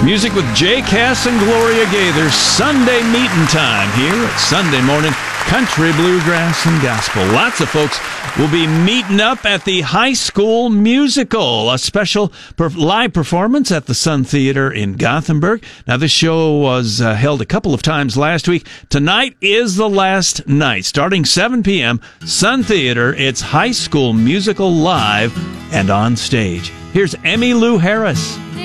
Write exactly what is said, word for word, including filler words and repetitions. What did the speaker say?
Music with Jay Cass and Gloria Gaither. Sunday meeting time here at Sunday Morning Country, Bluegrass, and Gospel. Lots of folks will be meeting up at the High School Musical, a special per- live performance at the Sun Theater in Gothenburg. Now, this show was uh, held a couple of times last week. Tonight is the last night. Starting seven p.m., Sun Theater, it's High School Musical live and on stage. Here's Emmylou Harris.